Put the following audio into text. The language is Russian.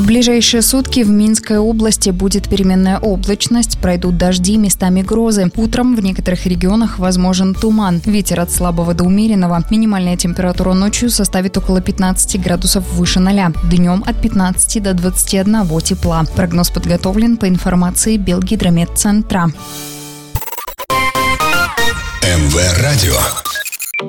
ближайшие сутки в Минской области будет переменная облачность, пройдут дожди, местами грозы. Утром в некоторых регионах возможен туман. Ветер от слабого до умеренного. Минимальная температура ночью составит около 15 градусов выше 0. Днем от 15 до 21 тепла. Прогноз подготовлен по информации Белгидрометцентра. МВ Радио.